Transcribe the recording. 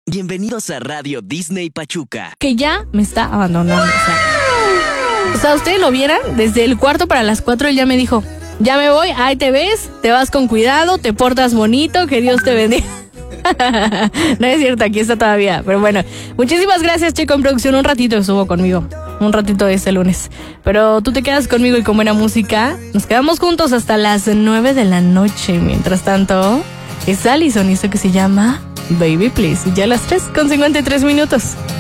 Bienvenidos a Radio Disney Pachuca. Que ya me está abandonando. O sea, ustedes lo vieran, desde el cuarto para las 4 él ya me dijo, ya me voy, ahí te ves, te vas con cuidado, te portas bonito, que Dios te bendiga. No es cierto, aquí está todavía. Pero bueno, muchísimas gracias, Checo en producción. Un ratito estuvo conmigo, un ratito este lunes. Pero tú te quedas conmigo y con buena música. Nos quedamos juntos hasta las 9 de la noche. Mientras tanto, es Allison y esto que se llama Baby Please. Ya a las 3:53.